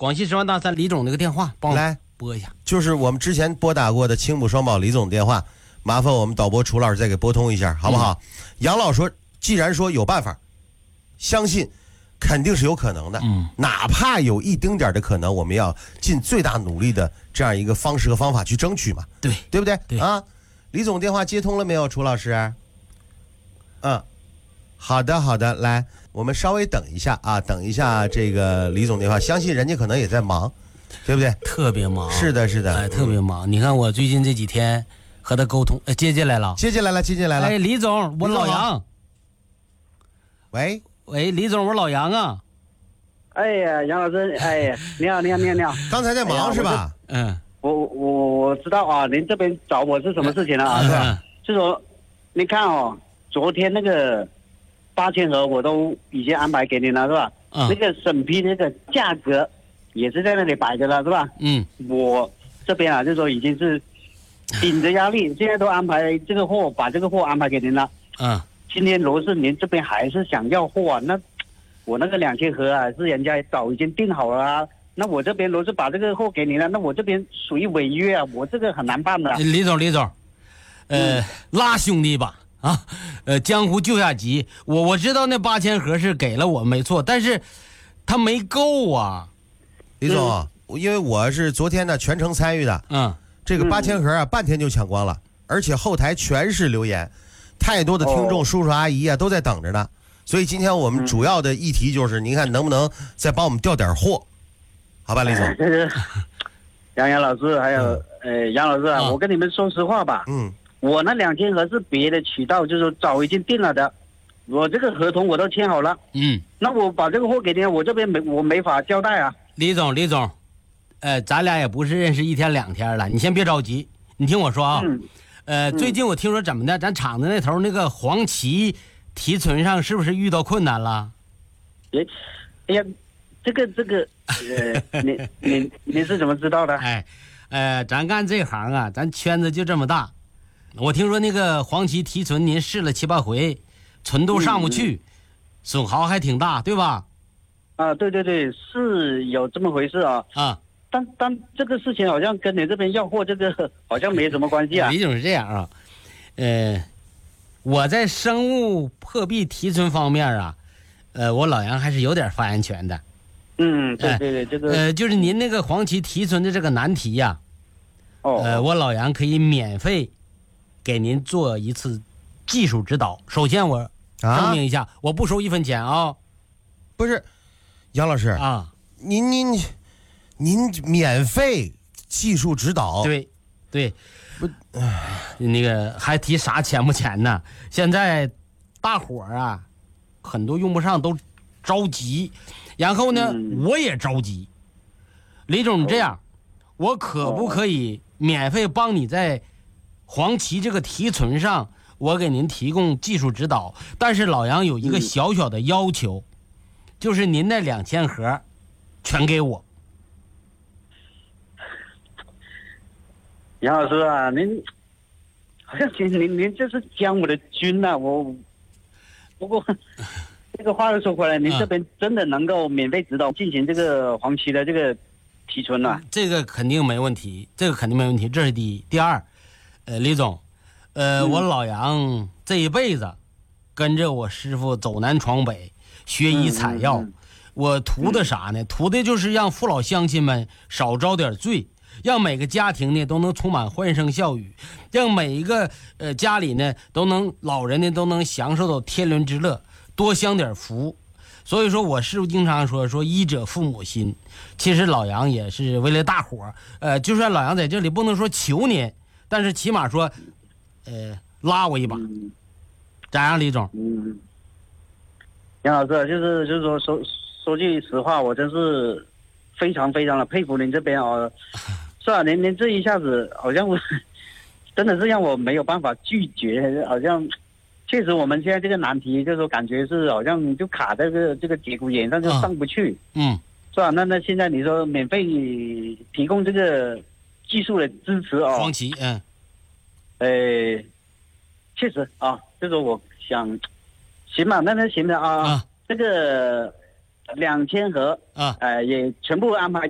广西十万大山李总那个电话，帮我来拨一下。 就是我们之前拨打过的青浦双保李总电话，麻烦我们导播楚老师再给拨通一下，好不好？杨老说，既然说有办法，相信肯定是有可能的，哪怕有一丁点的可能，我们要尽最大努力的这样一个方式和方法去争取嘛，对不对？ 对啊，李总电话接通了没有，楚老师？好的，来，我们稍微等一下啊，等一下这个李总电话，相信人家可能也在忙，对不对？ 特别忙。 是的， 特别忙。你看我最近这几天和他沟通，接进来了。 哎， 李总，我老杨。 喂， 李总，我老杨啊。 哎呀，杨老师，哎呀，你好。 刚才在忙是吧？ 我知道啊，您这边找我是什么事情了啊？是吧？就说，你看哦，昨天那个8000盒我都已经安排给你了，是吧？那个审批那个价格也是在那里摆着了，是吧？我这边啊，就说已经是顶着压力，现在都安排这个货，把这个货安排给您了。今天如果是您这边还是想要货啊，那我那个2000盒啊，是人家早已经订好了啊。那我这边如果是把这个货给你了，那我这边属于违约啊，我这个很难办的。 李总，拉兄弟吧啊，江湖救下急。我知道那8000盒是给了我没错，但是他没够啊。 李总，因为我是昨天呢全程参与的，这个8000盒啊，半天就抢光了，而且后台全是留言，太多的听众叔叔阿姨啊都在等着呢。所以今天我们主要的议题就是，您看能不能再帮我们调点货，好吧，李总？ 杨老师，还有杨老师啊，我跟你们说实话吧，我那2000盒是别的渠道，就是说早已经定了的，我这个合同我都签好了，那我把这个货给你，我这边我没法交代啊。 李总，咱俩也不是认识1天2天了，你先别着急，你听我说啊，最近我听说怎么的，咱厂子那头那个黄芪提存上是不是遇到困难了？ 哎呀，这个，你是怎么知道的？ 咱干这行啊，咱圈子就这么大。我听说那个黄芪提存，您试了7、8回，存度上不去，损耗还挺大，对吧？ 啊，对，是有这么回事啊。但这个事情好像跟你这边要货这个好像没什么关系啊。 李总是这样啊，我在生物破壁提存方面啊，我老杨还是有点发言权的。 对，这个就是您那个黄芪提存的这个难题呀，我老杨可以免费给您做一次技术指导。首先我声明一下，我不收1分钱啊。 不是，杨老师啊，您免费技术指导？ 对，那个还提啥钱不钱呢？现在大伙儿啊，很多用不上都着急，然后呢，我也着急。李总，你这样，我可不可以免费帮你在黄芪这个提存上，我给您提供技术指导？但是老杨有一个小小的要求，就是您那2000盒全给我。 杨老师啊，您好像您这是将我的军呐，不过这个话又说回来，您这边真的能够免费指导进行这个黄芪的这个提存啊？ 这个肯定没问题，这是第一。第二，李总，我老杨这一辈子跟着我师傅走南闯北，学医采药，我图的啥呢？图的就是让父老乡亲们少遭点罪，让每个家庭呢都能充满欢声笑语，让每一个家里呢老人呢都能享受到天伦之乐，多享点福。所以说我师傅经常说医者父母心。其实老杨也是为了大伙就算老杨在这里不能说求您，但是起码说拉我一把。咋样，李总？ 杨老师，就是说句实话，我真是非常非常的佩服您这边啊。是吧？您这一下子好像真的是让我没有办法拒绝，好像确实我们现在这个难题就是说感觉是好像就卡在这个节骨眼上就上不去，是吧？那现在你说免费提供这个技术的支持啊， 黄芪， 确实啊，就是我想行吧，那行的啊，这个2000盒也全部安排